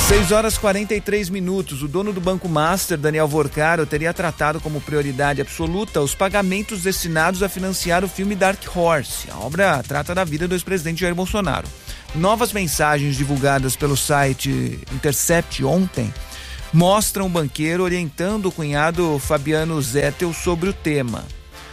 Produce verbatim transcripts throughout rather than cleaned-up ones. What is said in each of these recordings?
seis horas e quarenta e três minutos. O dono do Banco Master, Daniel Vorcaro, teria tratado como prioridade absoluta os pagamentos destinados a financiar o filme Dark Horse. A obra trata da vida do ex-presidente Jair Bolsonaro. Novas mensagens divulgadas pelo site Intercept ontem mostram o banqueiro orientando o cunhado Fabiano Zettel sobre o tema.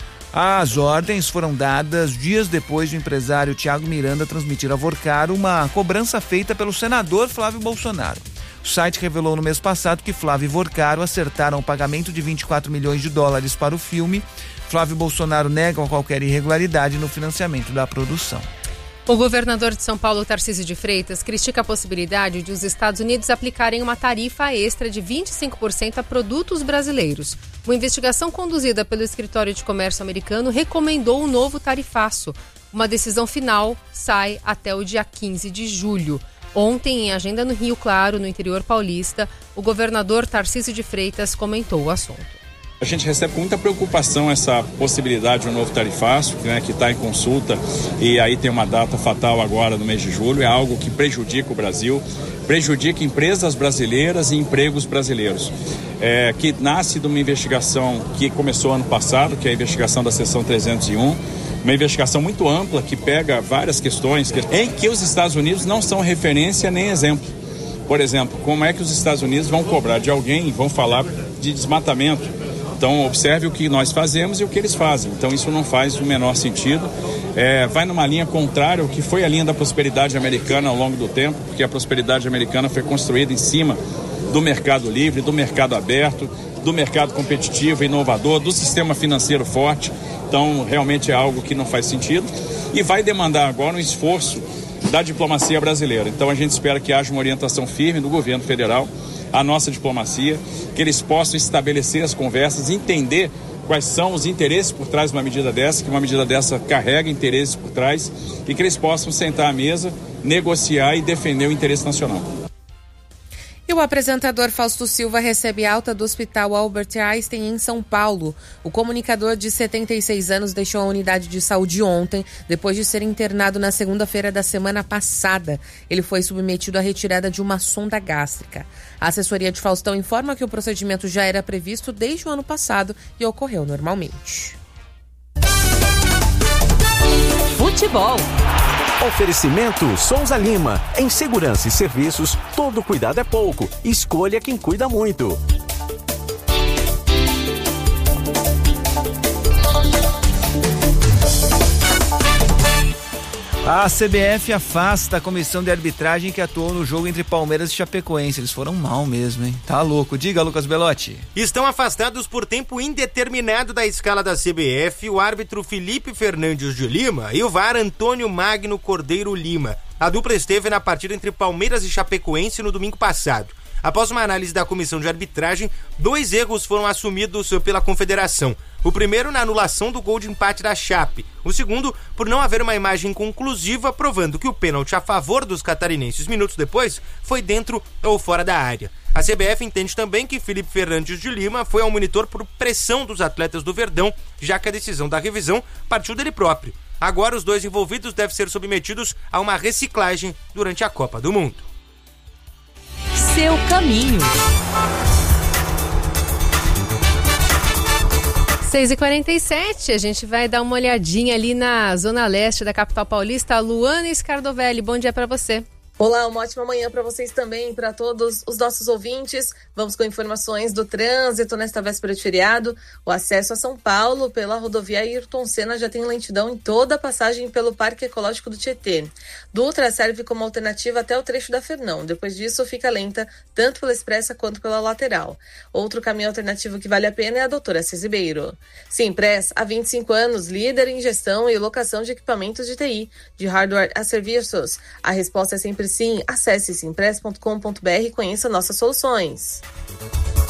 As ordens foram dadas dias depois do empresário Thiago Miranda transmitir a Vorcaro uma cobrança feita pelo senador Flávio Bolsonaro. O site revelou no mês passado que Flávio e Vorcaro acertaram o pagamento de vinte e quatro milhões de dólares para o filme. Flávio e Bolsonaro negam qualquer irregularidade no financiamento da produção. O governador de São Paulo, Tarcísio de Freitas, critica a possibilidade de os Estados Unidos aplicarem uma tarifa extra de vinte e cinco por cento a produtos brasileiros. Uma investigação conduzida pelo Escritório de Comércio americano recomendou o novo tarifaço. Uma decisão final sai até o dia quinze de julho. Ontem, em agenda no Rio Claro, no interior paulista, o governador Tarcísio de Freitas comentou o assunto. A gente recebe com muita preocupação essa possibilidade de um novo tarifaço, né, que está em consulta e aí tem uma data fatal agora no mês de julho. É algo que prejudica o Brasil, prejudica empresas brasileiras e empregos brasileiros. É, que nasce de uma investigação que começou ano passado, que é a investigação da seção trezentos e um, uma investigação muito ampla que pega várias questões em que os Estados Unidos não são referência nem exemplo. Por exemplo, como é que os Estados Unidos vão cobrar de alguém e vão falar de desmatamento? Então, observe o que nós fazemos e o que eles fazem. Então, isso não faz o menor sentido. É, vai numa linha contrária ao que foi a linha da prosperidade americana ao longo do tempo, porque a prosperidade americana foi construída em cima do mercado livre, do mercado aberto, do mercado competitivo, inovador, do sistema financeiro forte. Então, realmente é algo que não faz sentido e vai demandar agora um esforço da diplomacia brasileira. Então, a gente espera que haja uma orientação firme do governo federal, a nossa diplomacia, que eles possam estabelecer as conversas, entender quais são os interesses por trás de uma medida dessa, que uma medida dessa carrega interesses por trás e que eles possam sentar à mesa, negociar e defender o interesse nacional. E o apresentador Fausto Silva recebe alta do Hospital Albert Einstein em São Paulo. O comunicador de setenta e seis anos deixou a unidade de saúde ontem, depois de ser internado na segunda-feira da semana passada. Ele foi submetido à retirada de uma sonda gástrica. A assessoria de Faustão informa que o procedimento já era previsto desde o ano passado e ocorreu normalmente. Futebol. Oferecimento Souza Lima. Em segurança e serviços, todo cuidado é pouco. Escolha quem cuida muito. A C B F afasta a comissão de arbitragem que atuou no jogo entre Palmeiras e Chapecoense. Eles foram mal mesmo, hein? Tá louco. Diga, Lucas Belotti. Estão afastados por tempo indeterminado da escala da C B F o árbitro Felipe Fernandes de Lima e o V A R Antônio Magno Cordeiro Lima. A dupla esteve na partida entre Palmeiras e Chapecoense no domingo passado. Após uma análise da comissão de arbitragem, dois erros foram assumidos pela confederação. O primeiro na anulação do gol de empate da Chape. O segundo, por não haver uma imagem conclusiva provando que o pênalti a favor dos catarinenses minutos depois foi dentro ou fora da área. A C B F entende também que Felipe Fernandes de Lima foi ao monitor por pressão dos atletas do Verdão, já que a decisão da revisão partiu dele próprio. Agora os dois envolvidos devem ser submetidos a uma reciclagem durante a Copa do Mundo. Seu caminho. seis e quarenta e sete, a gente vai dar uma olhadinha ali na zona leste da capital paulista. Luana Scardovelli, bom dia para você. Olá, uma ótima manhã para vocês também, para todos os nossos ouvintes. Vamos com informações do trânsito nesta véspera de feriado. O acesso a São Paulo pela rodovia Ayrton Senna já tem lentidão em toda a passagem pelo Parque Ecológico do Tietê. Dutra serve como alternativa até o trecho da Fernão. Depois disso, fica lenta tanto pela expressa quanto pela lateral. Outro caminho alternativo que vale a pena é a Doutora César Ribeiro. Simpress, há vinte e cinco anos, líder em gestão e locação de equipamentos de T I, de hardware a serviços. A resposta é sempre sim. Acesse simpress ponto com ponto br e conheça nossas soluções.